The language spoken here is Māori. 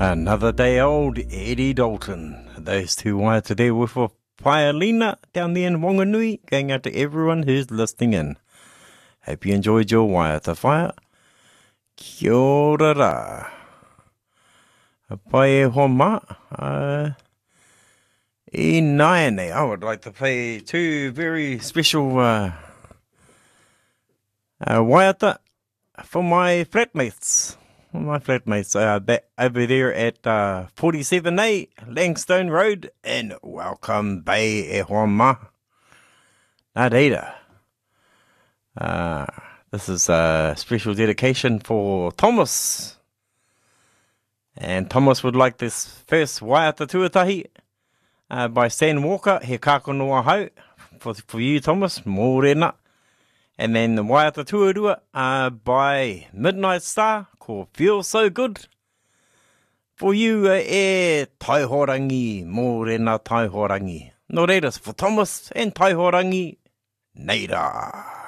Another day old, Eddie Dalton. Those two waiata there with a Paelina down there in Wanganui, going out to everyone who's listening in. Hope you enjoyed your waiata whaia. Kia ora ra. Pai e homa. E naene, I would like to play two very special waiata for my flatmates. Back over there at 47A Langstone Road in Welcome Bay, e Homa. Nā reira. This is a special dedication for Thomas. And Thomas would like this first waiata tuatahi by Stan Walker, he kākonoa hau. For you, Thomas, mōrena. And then the waiata tuarua by Midnight Star, called Feel So Good. For you, e Taihorangi, mōrena Taihorangi. No reiras, for Thomas and Taihorangi, neira.